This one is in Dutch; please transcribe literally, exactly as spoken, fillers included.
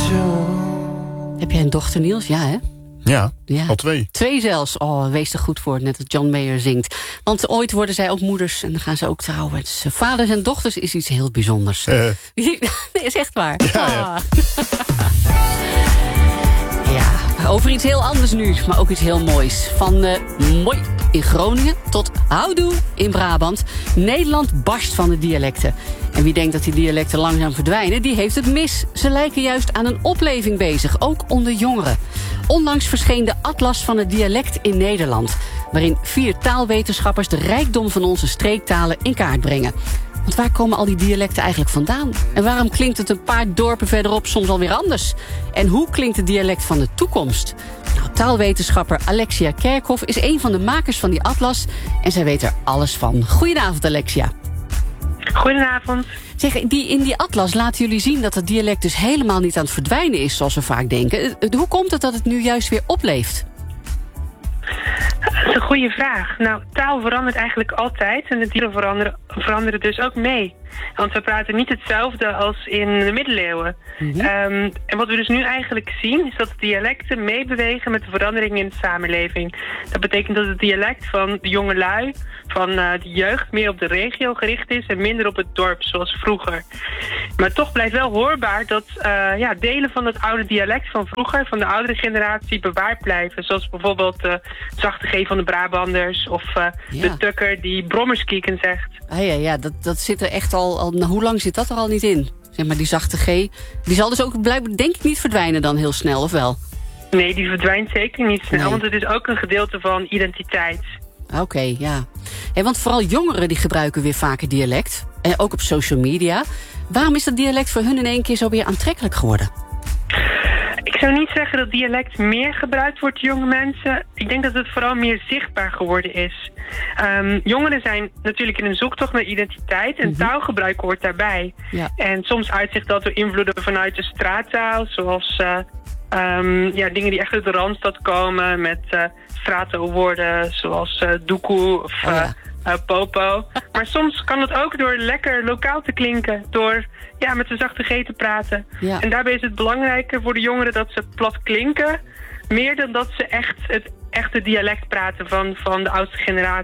Heb jij een dochter, Niels? Ja, hè? Ja, Ja. al twee. Twee zelfs. Oh, wees er goed voor, net als John Mayer zingt. Want ooit worden zij ook moeders en dan gaan ze ook trouwen. Dus vaders en dochters is iets heel bijzonders. Uh. Nee, is echt waar. Ja, ja. Ah. Ja, over iets heel anders nu, maar ook iets heel moois. Van uh, mooi in Groningen tot houdoe in Brabant. Nederland barst van de dialecten. En wie denkt dat die dialecten langzaam verdwijnen, die heeft het mis. Ze lijken juist aan een opleving bezig, ook onder jongeren. Onlangs verscheen de Atlas van het dialect in Nederland, waarin vier taalwetenschappers de rijkdom van onze streektalen in kaart brengen. Want waar komen al die dialecten eigenlijk vandaan? En waarom klinkt het een paar dorpen verderop soms alweer anders? En hoe klinkt het dialect van de toekomst? Nou, taalwetenschapper Alexia Kerkhoff is een van de makers van die atlas en zij weet er alles van. Goedenavond, Alexia. Goedenavond. Zeg, die, in die atlas laten jullie zien dat het dialect dus helemaal niet aan het verdwijnen is, zoals we vaak denken. Hoe komt het dat het nu juist weer opleeft? Dat is een goede vraag. Nou, taal verandert eigenlijk altijd en de dieren veranderen, veranderen dus ook mee. Want we praten niet hetzelfde als in de middeleeuwen. Mm-hmm. Um, en wat we dus nu eigenlijk zien is dat dialecten meebewegen met de veranderingen in de samenleving. Dat betekent dat het dialect van de jongelui, van uh, de jeugd, meer op de regio gericht is en minder op het dorp, zoals vroeger. Maar toch blijft wel hoorbaar dat uh, ja, delen van het oude dialect van vroeger, van de oudere generatie, bewaard blijven. Zoals bijvoorbeeld de uh, zachte G van de Brabanders of uh, ja. de tukker die brommerskieken zegt. Ah ja, ja dat, dat zit er echt al, al... Nou, hoe lang zit dat er al niet in? Zeg maar, die zachte G, die zal dus ook blijkbaar denk ik niet verdwijnen dan heel snel, of wel? Nee, die verdwijnt zeker niet snel, nee. Want het is ook een gedeelte van identiteit. Oké, okay, ja. Hey, want vooral jongeren die gebruiken weer vaker dialect. En ook op social media. Waarom is dat dialect voor hun in één keer zo weer aantrekkelijk geworden? Ik zou niet zeggen dat dialect meer gebruikt wordt door jonge mensen. Ik denk dat het vooral meer zichtbaar geworden is. Um, jongeren zijn natuurlijk in een zoektocht naar identiteit en mm-hmm. taalgebruik hoort daarbij. Ja. En soms uitzicht dat door invloeden vanuit de straattaal, zoals uh, um, ja, dingen die echt uit de Randstad komen met uh, straattaalwoorden zoals uh, doekoe of uh, oh ja. Uh, popo. Maar soms kan het ook door lekker lokaal te klinken. Door ja, met de zachte G te praten. Ja. En daarbij is het belangrijker voor de jongeren dat ze plat klinken. Meer dan dat ze echt het echte dialect praten van, van de oudste generatie.